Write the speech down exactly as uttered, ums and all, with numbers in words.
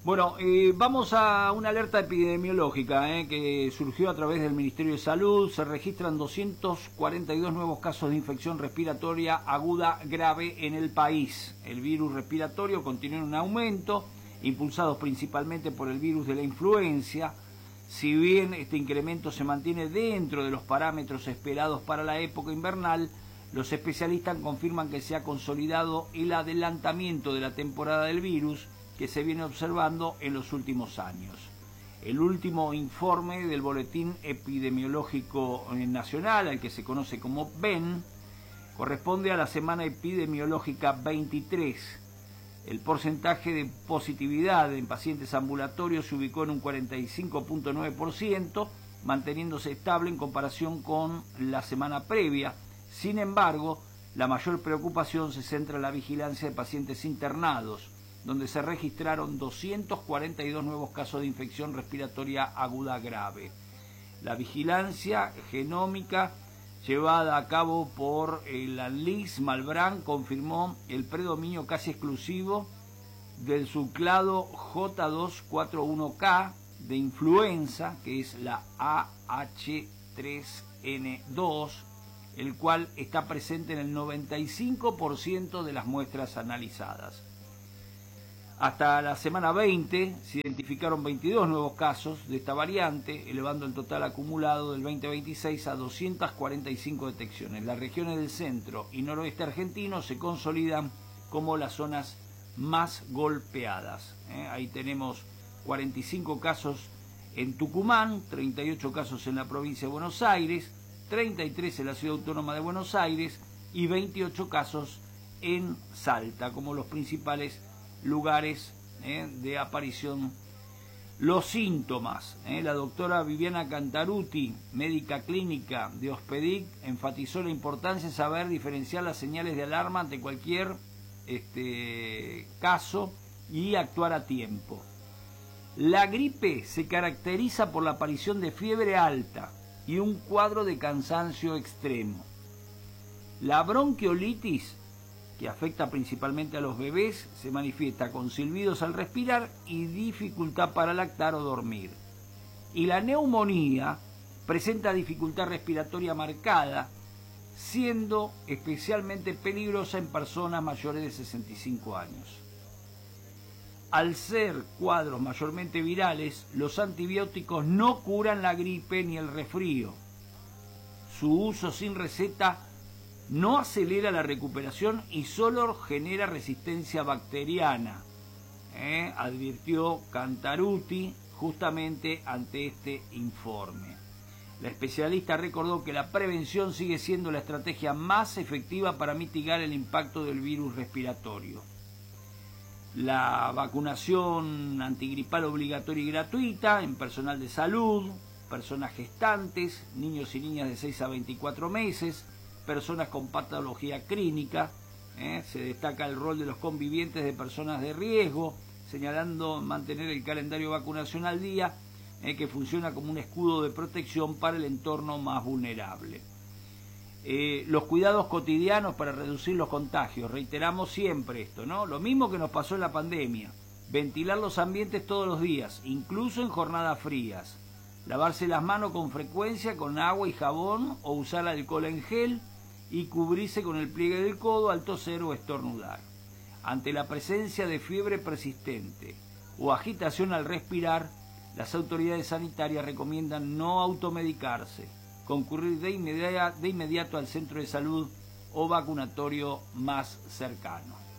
Bueno, eh, vamos a una alerta epidemiológica eh, que surgió a través del Ministerio de Salud. Se registran doscientos cuarenta y dos nuevos casos de infección respiratoria aguda grave en el país. El virus respiratorio continúa en un aumento, impulsados principalmente por el virus de la influencia. Si bien este incremento se mantiene dentro de los parámetros esperados para la época invernal, los especialistas confirman que se ha consolidado el adelantamiento de la temporada del virus que se viene observando en los últimos años. El último informe del Boletín Epidemiológico Nacional, al que se conoce como B E N, corresponde a la semana epidemiológica veintitrés. El porcentaje de positividad en pacientes ambulatorios se ubicó en un cuarenta y cinco punto nueve por ciento, manteniéndose estable en comparación con la semana previa. Sin embargo, la mayor preocupación se centra en la vigilancia de pacientes internados, donde se registraron doscientos cuarenta y dos nuevos casos de infección respiratoria aguda grave. La vigilancia genómica llevada a cabo por la L I S Malbrán confirmó el predominio casi exclusivo del subclado J dos cuatro uno K de influenza, que es la A H tres N dos, el cual está presente en el noventa y cinco por ciento de las muestras analizadas. Hasta la semana veinte se identificaron veintidós nuevos casos de esta variante, elevando el total acumulado del veinte veintiséis a doscientas cuarenta y cinco detecciones. Las regiones del centro y noroeste argentino se consolidan como las zonas más golpeadas. ¿eh? Ahí tenemos cuarenta y cinco casos en Tucumán, treinta y ocho casos en la provincia de Buenos Aires, treinta y tres en la ciudad autónoma de Buenos Aires y veintiocho casos en Salta, como los principales lugares eh, de aparición. Los síntomas, eh, la doctora Viviana Cantaruti, médica clínica de Ospedic, enfatizó la importancia de saber diferenciar las señales de alarma ante cualquier este, caso y actuar a tiempo. La gripe se caracteriza por la aparición de fiebre alta y un cuadro de cansancio extremo. La bronquiolitis, que afecta principalmente a los bebés, se manifiesta con silbidos al respirar y dificultad para lactar o dormir. Y la neumonía presenta dificultad respiratoria marcada, siendo especialmente peligrosa en personas mayores de sesenta y cinco años. Al ser cuadros mayormente virales, los antibióticos no curan la gripe ni el resfrío. Su uso sin receta no acelera la recuperación y solo genera resistencia bacteriana, ¿eh? advirtió Cantaruti justamente ante este informe. La especialista recordó que la prevención sigue siendo la estrategia más efectiva para mitigar el impacto del virus respiratorio. La vacunación antigripal obligatoria y gratuita en personal de salud, personas gestantes, niños y niñas de seis a veinticuatro meses, personas con patología clínica, ¿eh? se destaca el rol de los convivientes de personas de riesgo, señalando mantener el calendario de vacunación al día, ¿eh? que funciona como un escudo de protección para el entorno más vulnerable. Eh, los cuidados cotidianos para reducir los contagios, reiteramos siempre esto, ¿no? Lo mismo que nos pasó en la pandemia, ventilar los ambientes todos los días, incluso en jornadas frías, lavarse las manos con frecuencia con agua y jabón o usar alcohol en gel, y cubrirse con el pliegue del codo al toser o estornudar. Ante la presencia de fiebre persistente o agitación al respirar, las autoridades sanitarias recomiendan no automedicarse, concurrir de inmediato, de inmediato al centro de salud o vacunatorio más cercano.